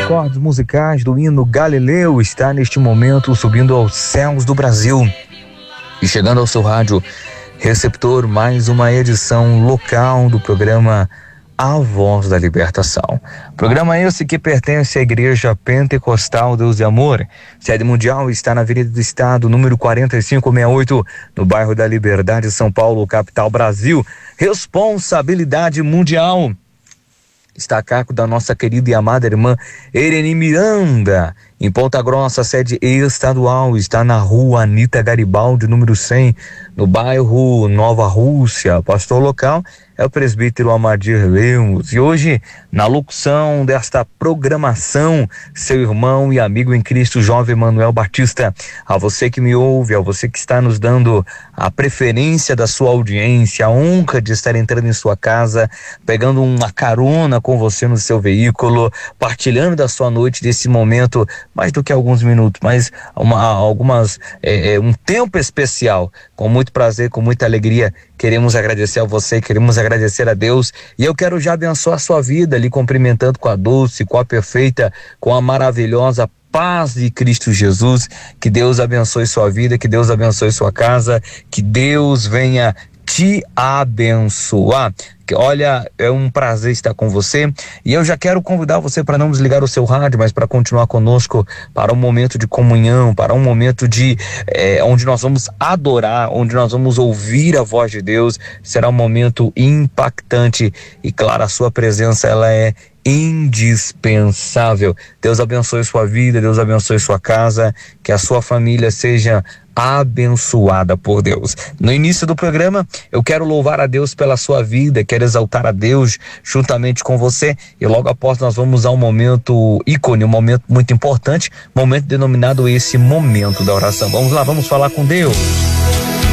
acordes musicais do hino Galileu está neste momento subindo aos céus do Brasil e chegando ao seu rádio receptor mais uma edição local do programa A Voz da Libertação. Programa esse que pertence à Igreja Pentecostal Deus e Amor. Sede mundial está na Avenida do Estado, número 4568, no bairro da Liberdade, São Paulo, capital Brasil. Responsabilidade mundial está a cargo da nossa querida e amada irmã Ereni Miranda. Em Ponta Grossa, sede estadual, está na rua Anita Garibaldi, número 100, no bairro Nova Rússia. Pastor local é o presbítero Amadir Lemos. E hoje, na locução desta programação, seu irmão e amigo em Cristo, jovem Manuel Batista. A você que me ouve, a você que está nos dando a preferência da sua audiência, a honra de estar entrando em sua casa, pegando uma carona com você no seu veículo, partilhando da sua noite, desse momento, mais do que alguns minutos, mas um tempo especial. Com muito prazer, com muita alegria, queremos agradecer a você, queremos agradecer a Deus, e eu quero já abençoar a sua vida, lhe cumprimentando com a doce, com a perfeita, com a maravilhosa paz de Cristo Jesus. Que Deus abençoe sua vida, que Deus abençoe sua casa, que Deus venha te abençoar. Olha, é um prazer estar com você, e eu já quero convidar você para não desligar o seu rádio, mas para continuar conosco para um momento de comunhão, para um momento de onde nós vamos adorar, onde nós vamos ouvir a voz de Deus. Será um momento impactante e, claro, a sua presença ela é indispensável. Deus abençoe sua vida, Deus abençoe sua casa, que a sua família seja abençoada por Deus. No início do programa, eu quero louvar a Deus pela sua vida, quero exaltar a Deus juntamente com você, e logo após nós vamos a um momento ícone, um momento muito importante, momento denominado esse momento da oração. Vamos lá, vamos falar com Deus.